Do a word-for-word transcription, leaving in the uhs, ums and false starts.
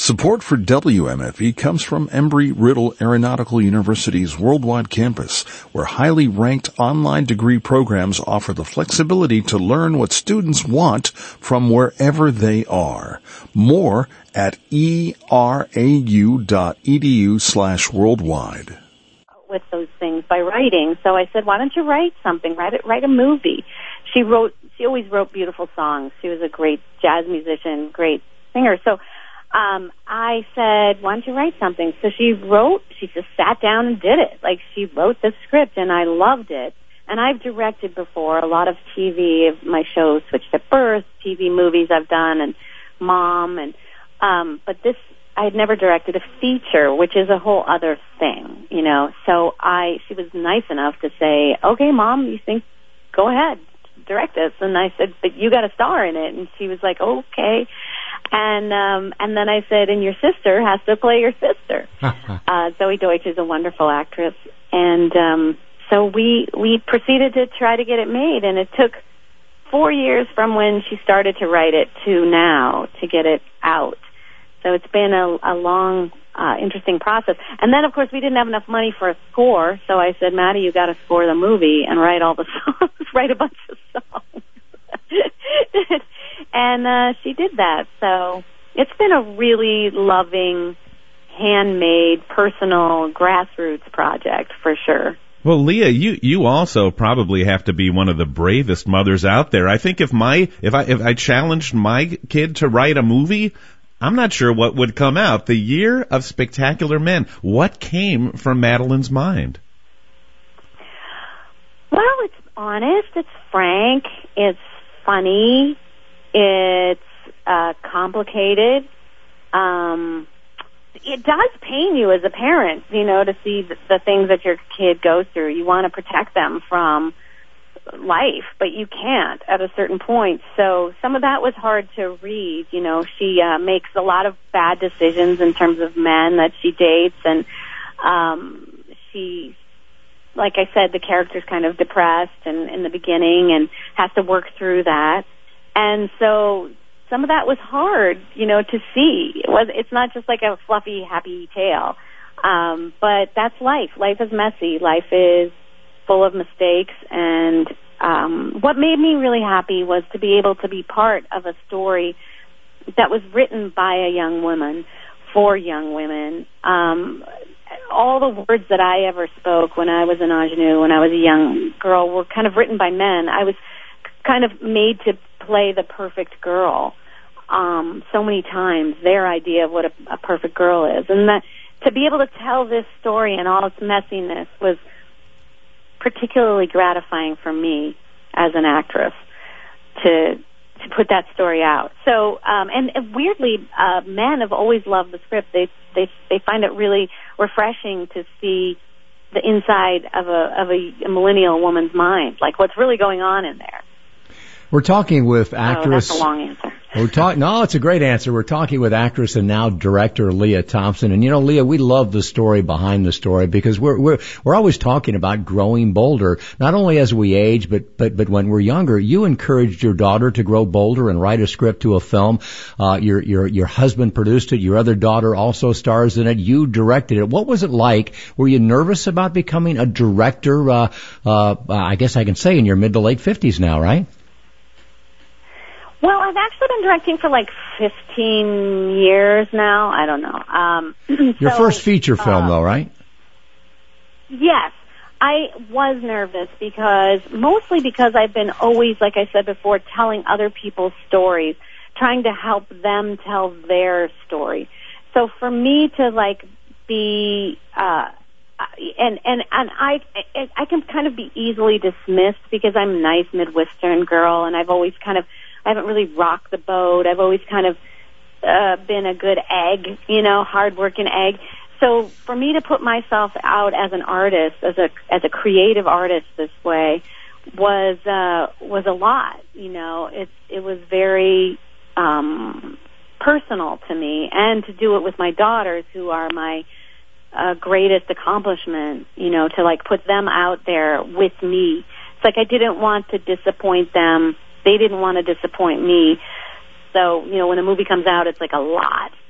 Support for W M F E comes from Embry-Riddle Aeronautical University's worldwide campus, where highly ranked online degree programs offer the flexibility to learn what students want from wherever they are. More at erau.edu slash worldwide. With those things by writing, so I said, why don't you write something? Write it, write a movie. She wrote. She always wrote beautiful songs. She was a great jazz musician, great singer. So. Um, I said, why don't you write something? So she wrote, she just sat down and did it. Like, she wrote the script, and I loved it. And I've directed before, a lot of T V of my shows, Switched at Birth, T V movies I've done, and Mom, and, um, but this, I had never directed a feature, which is a whole other thing, you know. So I, she was nice enough to say, okay, Mom, you think, go ahead, direct this. And I said, but you got a star in it. And she was like, okay. And um, and then I said, and your sister has to play your sister. uh, Zoe Deutsch is a wonderful actress. And um, so we we proceeded to try to get it made. And it took four years from when she started to write it to now to get it out. So it's been a, a long, uh, interesting process. And then, of course, we didn't have enough money for a score. So I said, Maddie, you got to score the movie and write all the songs, write a bunch of songs. And uh, she did that. So it's been a really loving, handmade, personal, grassroots project for sure. Well, Leah, you, you also probably have to be one of the bravest mothers out there. I think if my if I if I challenged my kid to write a movie, I'm not sure what would come out. The Year of Spectacular Men. What came from Madeline's mind? Well, it's honest. It's frank. It's funny. It's uh, complicated. Um, it does pain you as a parent, you know, to see the, the things that your kid goes through. You want to protect them from life, but you can't at a certain point. So some of that was hard to read. You know, she uh, makes a lot of bad decisions in terms of men that she dates, and um, she, like I said, the character's kind of depressed and in the beginning and has to work through that. And so some of that was hard, you know, to see. It was, it's not just like a fluffy, happy tale. Um, but that's life. Life is messy. Life is full of mistakes. And um, what made me really happy was to be able to be part of a story that was written by a young woman for young women. Um, all the words that I ever spoke when I was an ingenue, when I was a young girl, were kind of written by men. I was kind of made to play the perfect girl um, so many times, their idea of what a, a perfect girl is. And that to be able to tell this story in all its messiness was particularly gratifying for me as an actress to to put that story out. So, um, and, and weirdly, uh, men have always loved the script. They they they find it really refreshing to see the inside of a of a, a millennial woman's mind, like what's really going on in there. We're talking with actress. Oh, that's a long answer. We're talking. No, it's a great answer. We're talking with actress and now director Leah Thompson. And you know, Leah, we love the story behind the story because we're we're we're always talking about growing bolder, not only as we age, but but but when we're younger. You encouraged your daughter to grow bolder and write a script to a film. Uh, your your your husband produced it. Your other daughter also stars in it. You directed it. What was it like? Were you nervous about becoming a director? Uh, uh, I guess I can say in your mid to late fifties now, right? Well, I've actually been directing for like fifteen years now. I don't know. Um, Your so, first feature film, uh, though, right? Yes. I was nervous because, mostly because I've been always, like I said before, telling other people's stories, trying to help them tell their story. So for me to like be, uh, and, and, and I, I can kind of be easily dismissed because I'm a nice Midwestern girl and I've always kind of, I haven't really rocked the boat. I've always kind of uh, been a good egg, you know, hard-working egg. So for me to put myself out as an artist, as a as a creative artist this way, was uh, was a lot. You know, it it was very um, personal to me, and to do it with my daughters, who are my uh, greatest accomplishment. You know, to like put them out there with me. It's like I didn't want to disappoint them. They didn't want to disappoint me. So, you know, when a movie comes out, it's like a lot.